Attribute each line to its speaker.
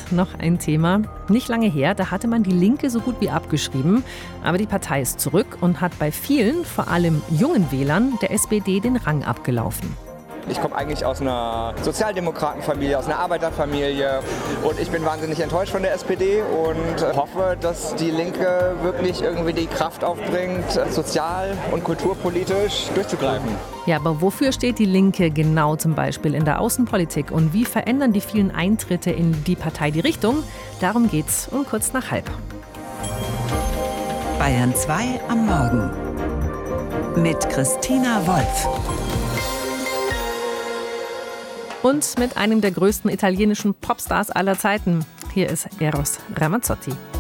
Speaker 1: noch ein Thema. Nicht lange her, da hatte man die Linke so gut wie abgeschrieben. Aber die Partei ist zurück und hat bei vielen, vor allem jungen Wählern, der SPD den Rang abgelaufen.
Speaker 2: Ich komme eigentlich aus einer Sozialdemokratenfamilie, aus einer Arbeiterfamilie und ich bin wahnsinnig enttäuscht von der SPD und hoffe, dass die Linke wirklich irgendwie die Kraft aufbringt, sozial- und kulturpolitisch durchzugreifen.
Speaker 1: Ja, aber wofür steht die Linke genau zum Beispiel in der Außenpolitik und wie verändern die vielen Eintritte in die Partei die Richtung? Darum geht's um kurz nach halb.
Speaker 3: Bayern 2 am Morgen mit Christina Wolf.
Speaker 1: Und mit einem der größten italienischen Popstars aller Zeiten. Hier ist Eros Ramazzotti.